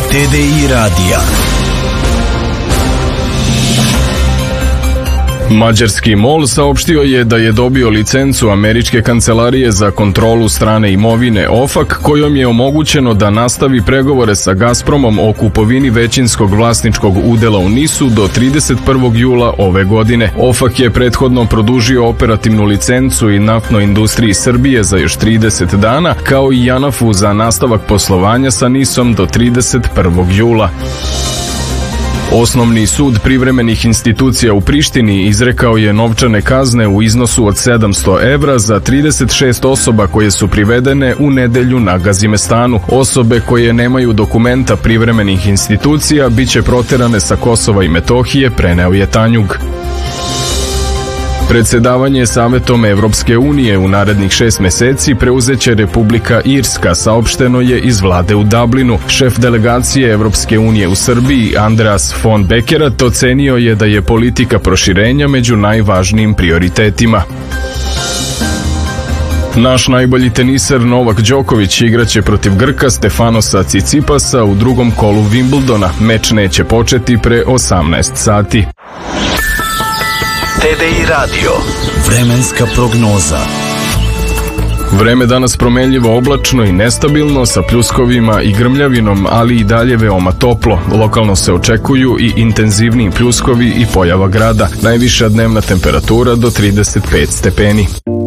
TDI radija. Mađarski MOL saopštio je da je dobio licencu Američke kancelarije za kontrolu strane imovine OFAC, kojom je omogućeno da nastavi pregovore sa Gazpromom o kupovini većinskog vlasničkog udela u NIS-u do 31. jula ove godine. OFAC je prethodno produžio operativnu licencu i Naftnoj industriji Srbije za još 30 dana, kao i JANAF-u za nastavak poslovanja sa NIS-om do 31. jula. Osnovni sud privremenih institucija u Prištini izrekao je novčane kazne u iznosu od 700 evra za 36 osoba koje su privedene u nedelju na Gazimestanu. Osobe koje nemaju dokumenta privremenih institucija biće proterane sa Kosova i Metohije, preneo je Tanjug. Predsedavanje Savetom Evropske unije u narednih 6 meseci preuzeće Republika Irska, saopšteno je iz vlade u Dublinu. Šef delegacije Evropske unije u Srbiji, Andreas von Bekerat, ocenio je da je politika proširenja među najvažnijim prioritetima. Naš najbolji teniser Novak Đoković igraće protiv Grka Stefanosa Cicipasa u drugom kolu Wimbledona. Meč neće početi pre 18 sati. TDI radio. Vremenska prognoza. Vreme danas promenljivo, oblačno i nestabilno sa pljuskovima i grmljavinom, ali i dalje veoma toplo. Lokalno se očekuju i intenzivniji pljuskovi i pojava grada. Najviša dnevna temperatura do 35 stepeni.